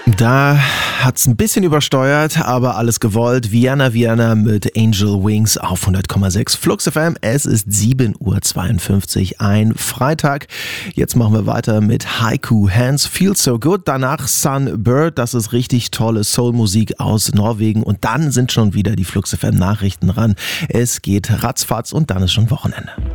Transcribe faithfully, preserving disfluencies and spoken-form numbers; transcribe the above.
Da hat's ein bisschen übersteuert, aber alles gewollt. Vienna, Vienna mit Angel Wings auf hundert Komma sechs Flux F M. Es ist sieben Uhr zweiundfünfzig, ein Freitag. Jetzt machen wir weiter mit Haiku Hands Feel So Good. Danach Sunbird, das ist richtig tolle Soulmusik aus Norwegen. Und dann sind schon wieder die Flux F M Nachrichten ran. Es geht ratzfatz und dann ist schon Wochenende.